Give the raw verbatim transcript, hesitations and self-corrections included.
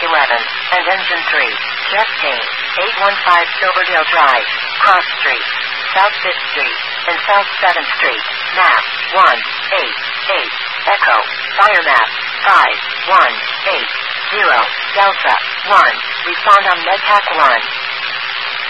eleven, and engine three, Jeff Kane, eight one five Silverdale Drive, Cross Street, South fifth Street, and South seventh Street, map, one, eight, eight, Echo, fire map, five, one, eight, zero, Delta, one, respond on MedTac one.